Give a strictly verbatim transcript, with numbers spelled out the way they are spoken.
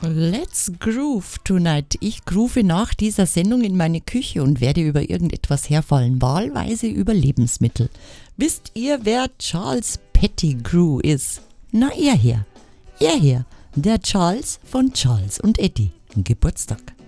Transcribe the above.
Let's groove tonight. Ich groove nach dieser Sendung in meine Küche und werde über irgendetwas herfallen, wahlweise über Lebensmittel. Wisst ihr, wer Charles Pettigrew ist? Na, er hier. Er hier, der Charles von Charles und Eddie. Geburtstag.